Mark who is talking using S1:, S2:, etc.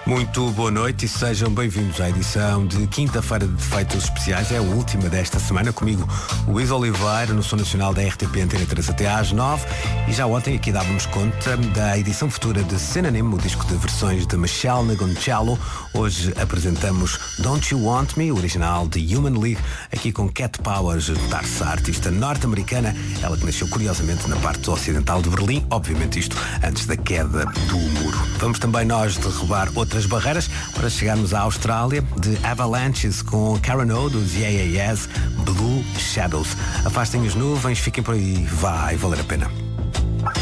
S1: Muito boa noite e sejam bem-vindos à edição de quinta-feira de Defeitos Especiais. É a última desta semana, comigo Luís Oliveira, no Som Nacional da RTP Antena 3 até às 9. E já ontem aqui dávamos conta da edição futura de Synonym, o disco de versões de Michelle Ngoncello. Hoje apresentamos Don't You Want Me, o original de Human League, aqui com Cat Powers, juntar-se à artista norte-americana, ela que nasceu curiosamente na parte ocidental de Berlim, obviamente isto antes da queda do muro. Vamos também nós derrubar outras barreiras para chegarmos à Austrália, de Avalanches com Karen O dos Yeah, Blue Shadows. Afastem as nuvens, fiquem por aí, vai valer a pena.